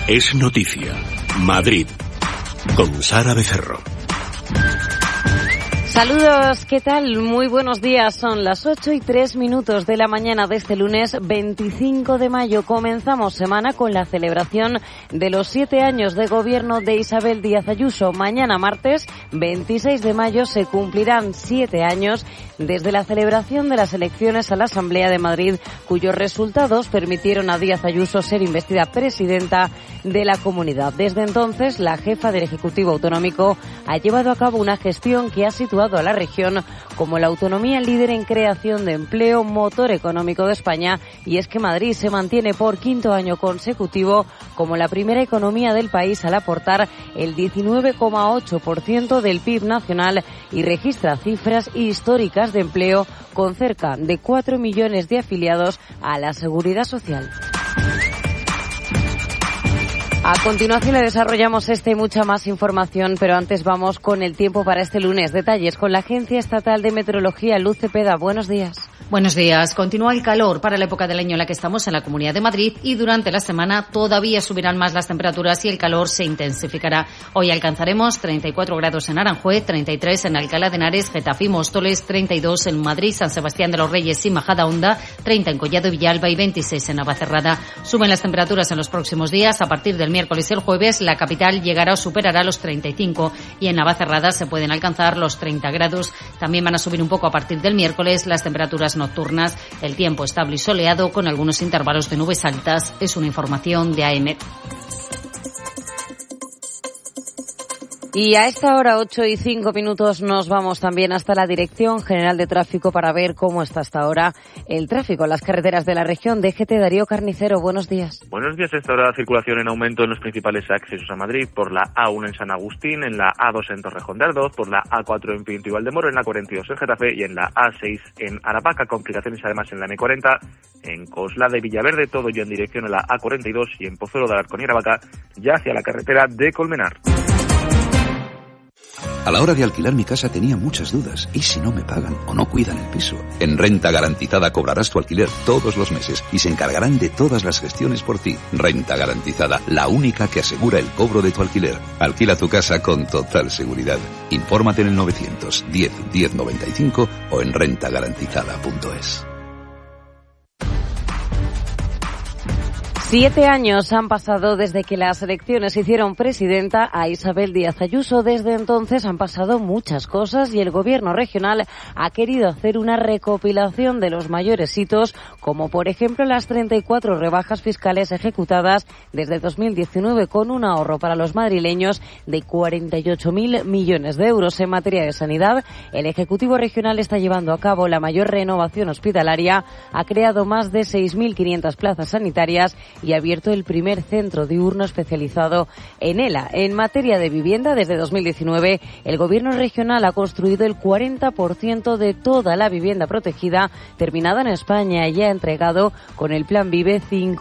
Es noticia. Madrid. Con Sara Becerro. Saludos, ¿qué tal? Muy buenos días. Son las 8:03 de la mañana de este lunes 25 de mayo. Comenzamos semana con la celebración de los 7 años de gobierno de Isabel Díaz Ayuso. Mañana martes 26 de mayo se cumplirán 7 años desde la celebración de las elecciones a la Asamblea de Madrid, cuyos resultados permitieron a Díaz Ayuso ser investida presidenta de la comunidad. Desde entonces, la jefa del Ejecutivo Autonómico ha llevado a cabo una gestión que ha situado a la región como la autonomía líder en creación de empleo, motor económico de España, y es que Madrid se mantiene por 5º año consecutivo como la primera economía del país al aportar el 19,8% del PIB nacional y registra cifras históricas de empleo con cerca de 4 millones de afiliados a la Seguridad Social. A continuación le desarrollamos esta y mucha más información, pero antes vamos con el tiempo para este lunes. Detalles con la Agencia Estatal de Meteorología, Luz Cepeda. Buenos días. Buenos días. Continúa el calor para la época del año en la que estamos en la Comunidad de Madrid y durante la semana todavía subirán más las temperaturas y el calor se intensificará. Hoy alcanzaremos 34 grados en Aranjuez, 33 en Alcalá de Henares, Getafe y Móstoles, 32 en Madrid, San Sebastián de los Reyes y Majadahonda, 30 en Collado y Villalba y 26 en Navacerrada. Suben las temperaturas en los próximos días. A partir del miércoles y el jueves, la capital llegará o superará los 35 y en Navacerrada se pueden alcanzar los 30 grados. También van a subir un poco a partir del miércoles las temperaturas nocturnas. El tiempo estable y soleado con algunos intervalos de nubes altas. Es una información de AEMET. Y a esta hora, 8:05, nos vamos también hasta la Dirección General de Tráfico para ver cómo está hasta ahora el tráfico en las carreteras de la región. DGT, Darío Carnicero, buenos días. Buenos días. A esta hora, circulación en aumento en los principales accesos a Madrid, por la A1 en San Agustín, en la A2 en Torrejón de Ardoz, por la A4 en Pinto y Valdemoro, en la 42 en Getafe y en la A6 en Arapaka. Complicaciones además en la M40, en Coslada y Villaverde, todo ello en dirección a la A42 y en Pozuelo de Alarcón y Aravaca, ya hacia la carretera de Colmenar. A la hora de alquilar mi casa tenía muchas dudas. ¿Y si no me pagan o no cuidan el piso? En Renta Garantizada cobrarás tu alquiler todos los meses y se encargarán de todas las gestiones por ti. Renta Garantizada, la única que asegura el cobro de tu alquiler. Alquila tu casa con total seguridad. Infórmate en el 910 1095 o en rentagarantizada.es. 7 años han pasado desde que las elecciones hicieron presidenta a Isabel Díaz Ayuso. Desde entonces han pasado muchas cosas y el gobierno regional ha querido hacer una recopilación de los mayores hitos, como por ejemplo las 34 rebajas fiscales ejecutadas desde 2019, con un ahorro para los madrileños de 48.000 millones de euros. En materia de sanidad, el Ejecutivo regional está llevando a cabo la mayor renovación hospitalaria, ha creado más de 6.500 plazas sanitarias y ha abierto el primer centro diurno especializado en ELA. En materia de vivienda, desde 2019, el gobierno regional ha construido el 40% de toda la vivienda protegida terminada en España y ha entregado con el Plan Vive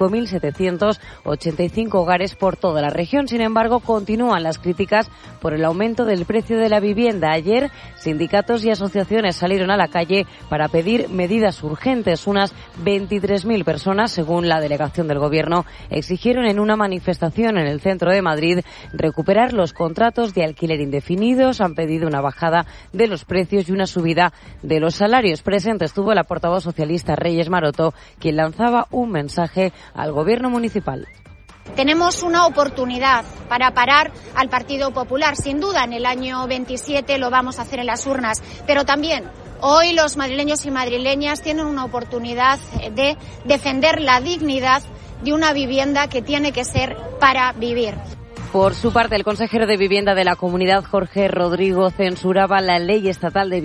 5.785 hogares por toda la región. Sin embargo, continúan las críticas por el aumento del precio de la vivienda. Ayer, sindicatos y asociaciones salieron a la calle para pedir medidas urgentes. Unas 23.000 personas, según la delegación del gobierno, exigieron en una manifestación en el centro de Madrid recuperar los contratos de alquiler indefinidos, han pedido una bajada de los precios y una subida de los salarios. Presente estuvo la portavoz socialista Reyes Maroto, quien lanzaba un mensaje al gobierno municipal. Tenemos una oportunidad para parar al Partido Popular. Sin duda, en el año 27 lo vamos a hacer en las urnas, pero también hoy los madrileños y madrileñas tienen una oportunidad de defender la dignidad de una vivienda que tiene que ser para vivir. Por su parte, el consejero de Vivienda de la Comunidad, Jorge Rodrigo, censuraba la ley estatal de